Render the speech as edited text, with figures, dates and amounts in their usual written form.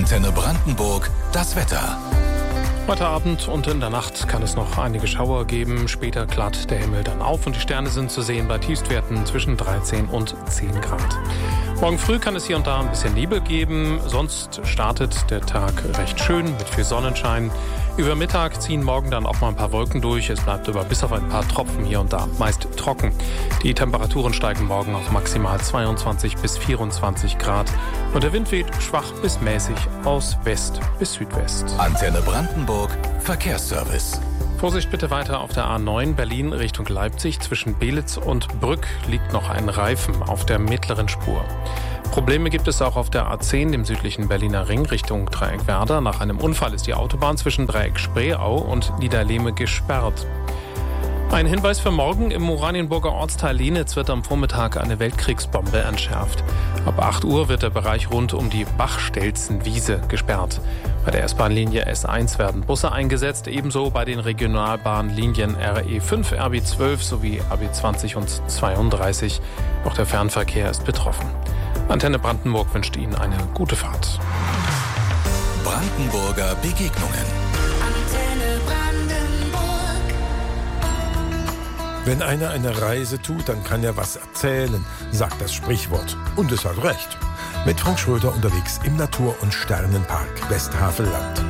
Antenne Brandenburg, das Wetter. Heute Abend und in der Nacht kann es noch einige Schauer geben. Später klart der Himmel dann auf und die Sterne sind zu sehen bei Tiefstwerten zwischen 13 und 10 Grad. Morgen früh kann es hier und da ein bisschen Nebel geben. Sonst startet der Tag recht schön mit viel Sonnenschein. Über Mittag ziehen morgen dann auch mal ein paar Wolken durch. Es bleibt aber bis auf ein paar Tropfen hier und da meist trocken. Die Temperaturen steigen morgen auf maximal 22 bis 24 Grad. Und der Wind weht schwach bis mäßig aus West bis Südwest. Antenne Brandenburg, Verkehrsservice. Vorsicht bitte weiter auf der A9 Berlin Richtung Leipzig. Zwischen Belitz und Brück liegt noch ein Reifen auf der mittleren Spur. Probleme gibt es auch auf der A10, dem südlichen Berliner Ring, Richtung Dreieck Werder. Nach einem Unfall ist die Autobahn zwischen Dreieck Spreeau und Niederlehme gesperrt. Ein Hinweis für morgen: im Oranienburger Ortsteil Lienitz wird am Vormittag eine Weltkriegsbombe entschärft. Ab 8 Uhr wird der Bereich rund um die Bachstelzenwiese gesperrt. Bei der S-Bahn-Linie S1 werden Busse eingesetzt, ebenso bei den Regionalbahnlinien RE5, RB12 sowie RB20 und 32. Auch der Fernverkehr ist betroffen. Antenne Brandenburg wünscht Ihnen eine gute Fahrt. Brandenburger Begegnungen. Antenne Brandenburg. Wenn einer eine Reise tut, dann kann er was erzählen, sagt das Sprichwort. Und es hat recht. Mit Frank Schröder unterwegs im Natur- und Sternenpark Westhavelland.